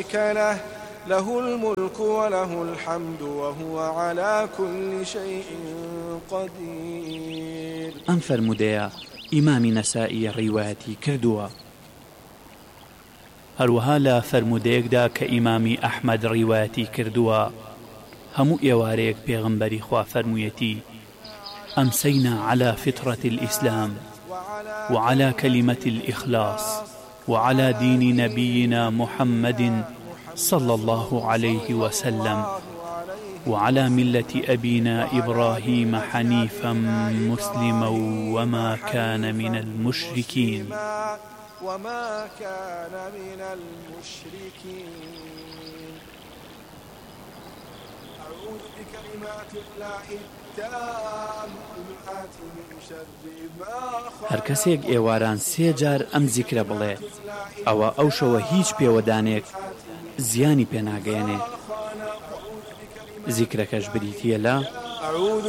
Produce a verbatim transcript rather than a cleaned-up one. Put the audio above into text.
له له الملك وله الحمد وهو على كل شيء قدير. ئەم فەرمودەیە ئیمامی نەسائی ڕیوایەتی کردووە. هەروەها لە فەرمودەیەکدا کە ئیمامی ئەحمەد ڕیوایەتی کردووە هەموو ئێوارەیەک پێغەمبەری خوا فەرموویەتی أمسينا على فطرة الإسلام وعلى كلمة الإخلاص وعلى دين نبينا محمد صلى الله عليه وسلم وعلى ملة أبينا إبراهيم حنيفا مسلما وما كان من المشركين. وما كان من المشركين. أعوذ بكلمات الله التامات من شر ما خلق. هەر کەسێک ئێواران سێ جار ئەم زیکرە بڵێ ئەوە ئەو شەوە هیچ پێوەدانێک زیانی پێناگەیەنێ. زیکرەکەش بریتیە لە